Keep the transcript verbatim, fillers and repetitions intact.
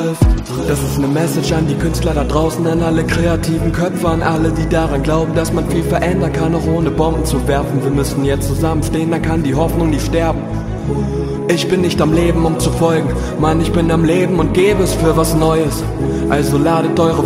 Das ist eine Message an die Künstler da draußen, an alle kreativen Köpfe, an alle, die daran glauben, dass man viel verändern kann, auch ohne Bomben zu werfen. Wir müssen jetzt zusammenstehen, dann kann die Hoffnung nicht sterben. Ich bin nicht am Leben, um zu folgen, Mann, ich bin am Leben und gebe es für was Neues. Also ladet eure